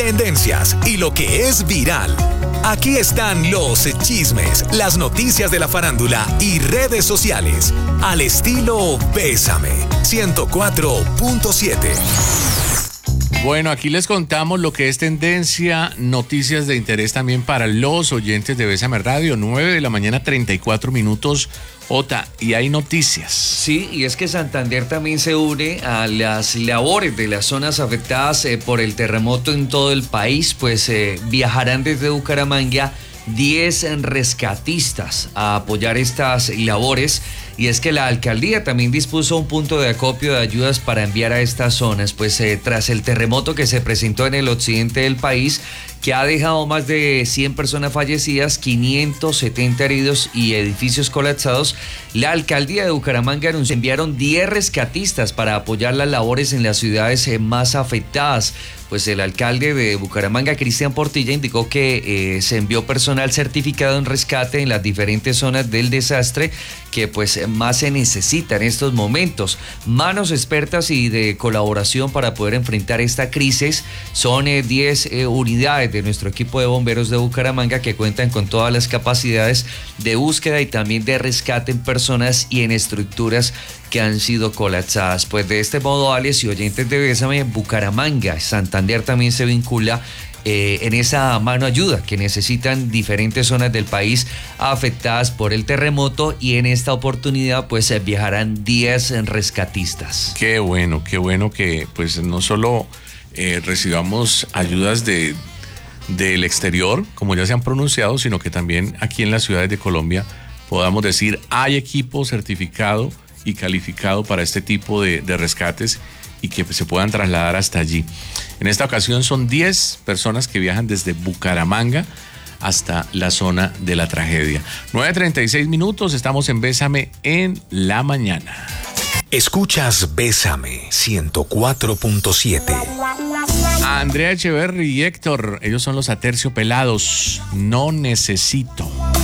tendencias y lo que es viral. Aquí están los chismes, las noticias de la farándula y redes sociales. Al estilo Bésame 104.7. Bueno, aquí les contamos lo que es tendencia, noticias de interés también para los oyentes de Bésame Radio. 9 de la mañana, 34 minutos. Ota, y hay noticias. Sí, y es que Santander también se une a las labores de las zonas afectadas por el terremoto en todo el país, pues viajarán desde Bucaramanga 10 rescatistas a apoyar estas labores. Y es que la alcaldía también dispuso un punto de acopio de ayudas para enviar a estas zonas, pues tras el terremoto que se presentó en el occidente del país, que ha dejado más de 100 personas fallecidas, 570 heridos y edificios colapsados, la alcaldía de Bucaramanga enviaron 10 rescatistas para apoyar las labores en las ciudades más afectadas. Pues el alcalde de Bucaramanga, Cristian Portilla, indicó que se envió personal certificado en rescate en las diferentes zonas del desastre que pues más se necesita en estos momentos. Manos expertas y de colaboración para poder enfrentar esta crisis. Son 10 unidades de nuestro equipo de bomberos de Bucaramanga que cuentan con todas las capacidades de búsqueda y también de rescate en personas y en estructuras que han sido colapsadas. Pues de este modo, Alex y oyentes de Bésame, Bucaramanga, Santander también se vincula en esa mano ayuda que necesitan diferentes zonas del país afectadas por el terremoto, y en esta oportunidad pues viajarán 10 rescatistas. Qué bueno que pues no solo recibamos ayudas del exterior, como ya se han pronunciado, sino que también aquí en las ciudades de Colombia podamos decir hay equipo certificado y calificado para este tipo de rescates y que se puedan trasladar hasta allí. En esta ocasión son 10 personas que viajan desde Bucaramanga hasta la zona de la tragedia. 9:36 minutos, estamos en Bésame en la mañana. Escuchas Bésame 104.7. Andrea Echeverry y Héctor, ellos son los Aterciopelados. No necesito.